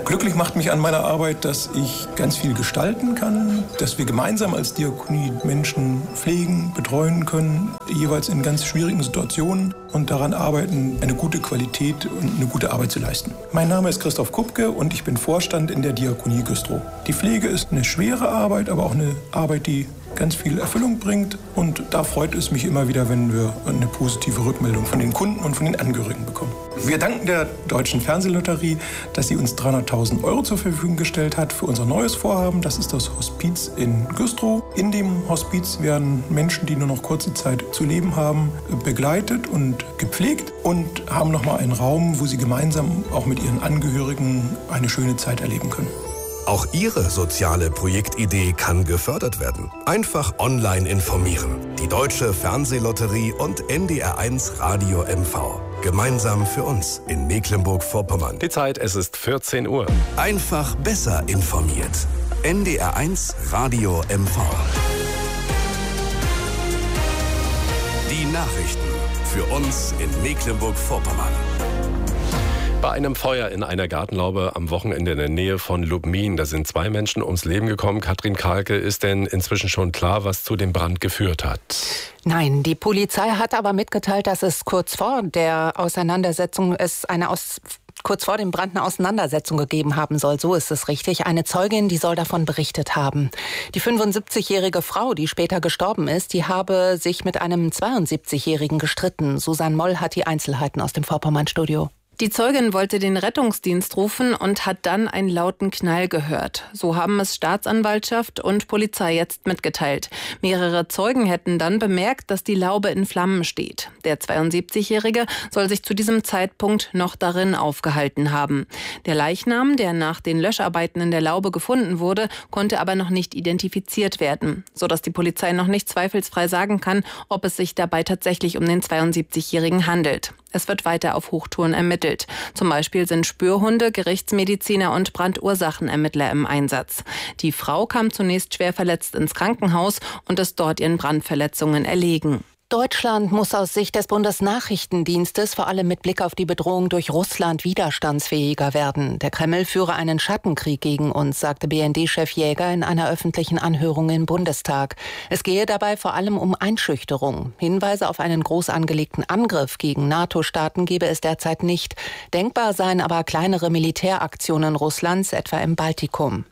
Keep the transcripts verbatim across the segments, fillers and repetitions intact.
Glücklich macht mich an meiner Arbeit, dass ich ganz viel gestalten kann, dass wir gemeinsam als Diakonie Menschen pflegen, betreuen können, jeweils in ganz schwierigen Situationen und daran arbeiten, eine gute Qualität und eine gute Arbeit zu leisten. Mein Name ist Christoph Kupke und ich bin Vorstand in der Diakonie Güstrow. Die Pflege ist eine schwere Arbeit, aber auch eine Arbeit, die ganz viel Erfüllung bringt. Und da freut es mich immer wieder, wenn wir eine positive Rückmeldung von den Kunden und von den Angehörigen bekommen. Wir danken der Deutschen Fernsehlotterie, dass sie uns dreihunderttausend Euro zur Verfügung gestellt hat für unser neues Vorhaben. Das ist das Hospiz in Güstrow. In dem Hospiz werden Menschen, die nur noch kurze Zeit zu leben haben, begleitet und gepflegt und haben nochmal einen Raum, wo sie gemeinsam auch mit ihren Angehörigen eine schöne Zeit erleben können. Auch Ihre soziale Projektidee kann gefördert werden. Einfach online informieren. Die Deutsche Fernsehlotterie und N D R eins Radio M V. Gemeinsam für uns in Mecklenburg-Vorpommern. Die Zeit, es ist vierzehn Uhr. Einfach besser informiert. N D R eins Radio M V. Die Nachrichten für uns in Mecklenburg-Vorpommern. Bei einem Feuer in einer Gartenlaube am Wochenende in der Nähe von Lubmin, da sind zwei Menschen ums Leben gekommen. Katrin Kahlke, ist denn inzwischen schon klar, was zu dem Brand geführt hat? Nein, die Polizei hat aber mitgeteilt, dass es kurz vor der Auseinandersetzung es eine aus kurz vor dem Brand eine Auseinandersetzung gegeben haben soll. So ist es richtig. Eine Zeugin, die soll davon berichtet haben. Die fünfundsiebzigjährige Frau, die später gestorben ist, die habe sich mit einem zweiundsiebzigjährigen gestritten. Susanne Moll hat die Einzelheiten aus dem Vorpommern-Studio. Die Zeugin wollte den Rettungsdienst rufen und hat dann einen lauten Knall gehört. So haben es Staatsanwaltschaft und Polizei jetzt mitgeteilt. Mehrere Zeugen hätten dann bemerkt, dass die Laube in Flammen steht. Der zweiundsiebzigjährige soll sich zu diesem Zeitpunkt noch darin aufgehalten haben. Der Leichnam, der nach den Löscharbeiten in der Laube gefunden wurde, konnte aber noch nicht identifiziert werden, sodass die Polizei noch nicht zweifelsfrei sagen kann, ob es sich dabei tatsächlich um den zweiundsiebzigjährigen handelt. Es wird weiter auf Hochtouren ermittelt. Zum Beispiel sind Spürhunde, Gerichtsmediziner und Brandursachenermittler im Einsatz. Die Frau kam zunächst schwer verletzt ins Krankenhaus und ist dort ihren Brandverletzungen erlegen. Deutschland muss aus Sicht des Bundesnachrichtendienstes vor allem mit Blick auf die Bedrohung durch Russland widerstandsfähiger werden. Der Kreml führe einen Schattenkrieg gegen uns, sagte B N D-Chef Jäger in einer öffentlichen Anhörung im Bundestag. Es gehe dabei vor allem um Einschüchterung. Hinweise auf einen groß angelegten Angriff gegen NATO-Staaten gebe es derzeit nicht. Denkbar seien aber kleinere Militäraktionen Russlands, etwa im Baltikum.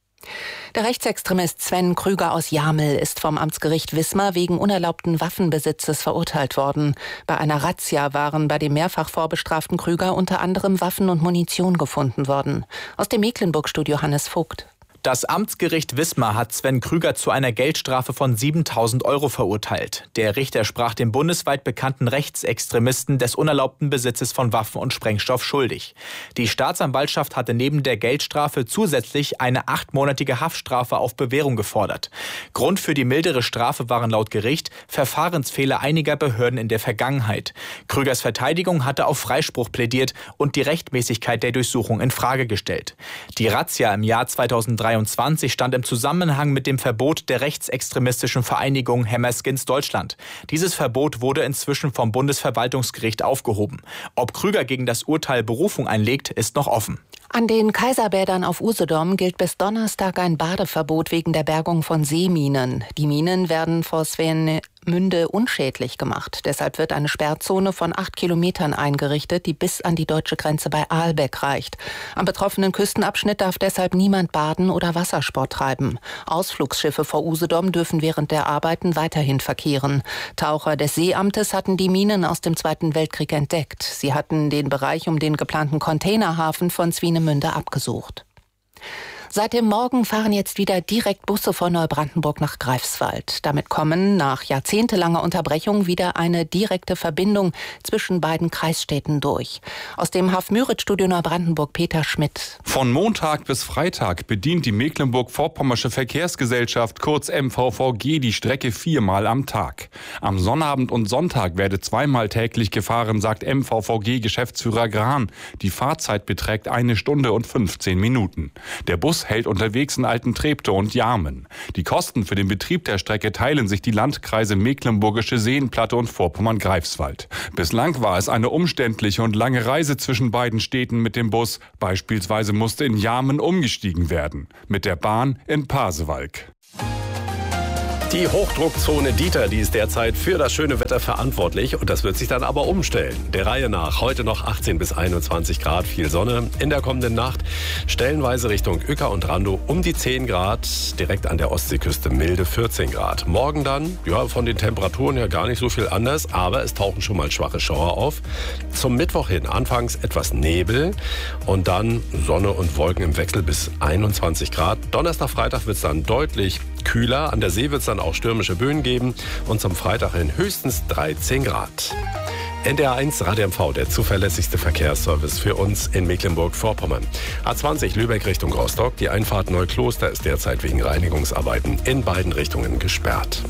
Der Rechtsextremist Sven Krüger aus Jamel ist vom Amtsgericht Wismar wegen unerlaubten Waffenbesitzes verurteilt worden. Bei einer Razzia waren bei dem mehrfach vorbestraften Krüger unter anderem Waffen und Munition gefunden worden. Aus dem Mecklenburg-Studio Hannes Vogt. Das Amtsgericht Wismar hat Sven Krüger zu einer Geldstrafe von siebentausend Euro verurteilt. Der Richter sprach dem bundesweit bekannten Rechtsextremisten des unerlaubten Besitzes von Waffen und Sprengstoff schuldig. Die Staatsanwaltschaft hatte neben der Geldstrafe zusätzlich eine achtmonatige Haftstrafe auf Bewährung gefordert. Grund für die mildere Strafe waren laut Gericht Verfahrensfehler einiger Behörden in der Vergangenheit. Krügers Verteidigung hatte auf Freispruch plädiert und die Rechtmäßigkeit der Durchsuchung in Frage gestellt. Die Razzia im Jahr zweitausenddreiundzwanzig stand im Zusammenhang mit dem Verbot der rechtsextremistischen Vereinigung Hammerskins Deutschland. Dieses Verbot wurde inzwischen vom Bundesverwaltungsgericht aufgehoben. Ob Krüger gegen das Urteil Berufung einlegt, ist noch offen. An den Kaiserbädern auf Usedom gilt bis Donnerstag ein Badeverbot wegen der Bergung von Seeminen. Die Minen werden vor Swinemünde unschädlich gemacht. Deshalb wird eine Sperrzone von acht Kilometern eingerichtet, die bis an die deutsche Grenze bei Aalbeck reicht. Am betroffenen Küstenabschnitt darf deshalb niemand baden oder Wassersport treiben. Ausflugsschiffe vor Usedom dürfen während der Arbeiten weiterhin verkehren. Taucher des Seeamtes hatten die Minen aus dem Zweiten Weltkrieg entdeckt. Sie hatten den Bereich um den geplanten Containerhafen von Swinemünde Münde abgesucht. Seit dem Morgen fahren jetzt wieder direkt Busse von Neubrandenburg nach Greifswald. Damit kommen nach jahrzehntelanger Unterbrechung wieder eine direkte Verbindung zwischen beiden Kreisstädten durch. Aus dem Haf-Müritz-Studio Neubrandenburg Peter Schmidt. Von Montag bis Freitag bedient die Mecklenburg-Vorpommersche Verkehrsgesellschaft, kurz M V V G, die Strecke viermal am Tag. Am Sonnabend und Sonntag werde zweimal täglich gefahren, sagt M V V G-Geschäftsführer Gran. Die Fahrzeit beträgt eine Stunde und fünfzehn Minuten. Der Bus Bus hält unterwegs in Altentreptow und Jarmen. Die Kosten für den Betrieb der Strecke teilen sich die Landkreise Mecklenburgische Seenplatte und Vorpommern-Greifswald. Bislang war es eine umständliche und lange Reise zwischen beiden Städten mit dem Bus. Beispielsweise musste in Jarmen umgestiegen werden. Mit der Bahn in Pasewalk. Die Hochdruckzone Dieter, die ist derzeit für das schöne Wetter verantwortlich und das wird sich dann aber umstellen. Der Reihe nach, heute noch achtzehn bis einundzwanzig Grad, viel Sonne. In der kommenden Nacht stellenweise Richtung Uecker und Randow um die zehn Grad, direkt an der Ostseeküste milde vierzehn Grad. Morgen dann, ja, von den Temperaturen her gar nicht so viel anders, aber es tauchen schon mal schwache Schauer auf. Zum Mittwoch hin anfangs etwas Nebel und dann Sonne und Wolken im Wechsel bis einundzwanzig Grad. Donnerstag, Freitag wird es dann deutlich kühler. An der See wird es dann auch stürmische Böen geben und zum Freitag hin höchstens dreizehn Grad. N D R eins Radio M V, der zuverlässigste Verkehrsservice für uns in Mecklenburg-Vorpommern. A zwanzig Lübeck Richtung Rostock. Die Einfahrt Neukloster ist derzeit wegen Reinigungsarbeiten in beiden Richtungen gesperrt.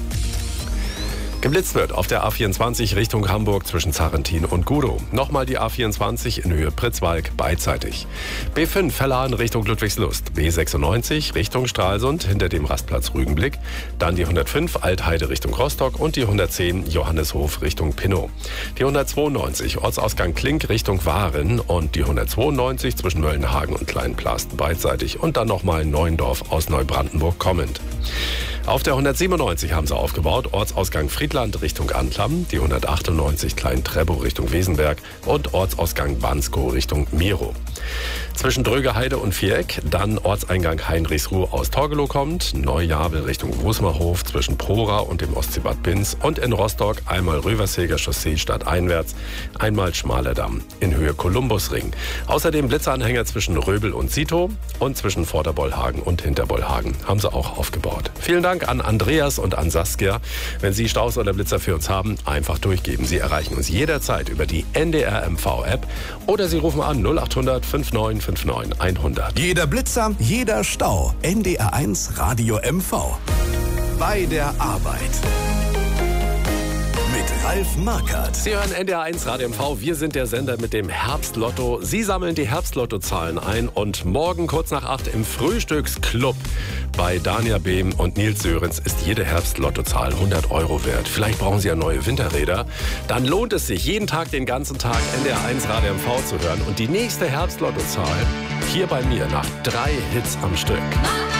Geblitzt wird auf der A vierundzwanzig Richtung Hamburg zwischen Zarrentin und Gudow. Nochmal die A vierundzwanzig in Höhe Pritzwalk beidseitig. B fünf Verladen Richtung Ludwigslust. B sechsundneunzig Richtung Stralsund hinter dem Rastplatz Rügenblick. Dann die hundertfünf Altheide Richtung Rostock und die hundertzehn Johanneshof Richtung Pinnow. Die hundertzweiundneunzig Ortsausgang Klink Richtung Waren und die hundertzweiundneunzig zwischen Möllenhagen und Kleinplasten beidseitig. Und dann nochmal Neuendorf aus Neubrandenburg kommend. Auf der hundertsiebenundneunzig haben sie aufgebaut, Ortsausgang Friedland Richtung Antlam, die hundertachtundneunzig Klein-Treppow Richtung Wesenberg und Ortsausgang Banskow Richtung Miro. Zwischen Drögeheide und Viereck, dann Ortseingang Heinrichsruh aus Torgelow kommt, Neujabel Richtung Wosmerhof zwischen Prora und dem Ostseebad Binz und in Rostock einmal Röverseger Chaussee stadteinwärts, einmal Schmalerdamm in Höhe Kolumbusring. Außerdem Blitzanhänger zwischen Röbel und Zito und zwischen Vorderbollhagen und Hinterbollhagen haben sie auch aufgebaut. Vielen Dank an Andreas und an Saskia. Wenn Sie Staus oder Blitzer für uns haben, einfach durchgeben. Sie erreichen uns jederzeit über die N D R M V App oder Sie rufen an null achthundert fünfundneunzig fünfundneunzig hundert. Jeder Blitzer, jeder Stau. N D R eins Radio M V. Bei der Arbeit. Mit Ralf Markert. Sie hören N D R eins Radio M V. Wir sind der Sender mit dem Herbstlotto. Sie sammeln die Herbstlottozahlen ein und morgen kurz nach acht im Frühstücksclub bei Dania Behm und Nils Sörenz ist jede Herbstlottozahl hundert Euro wert. Vielleicht brauchen Sie ja neue Winterräder. Dann lohnt es sich, jeden Tag, den ganzen Tag N D R eins Radio M V zu hören. Und die nächste Herbstlottozahl hier bei mir nach drei Hits am Stück.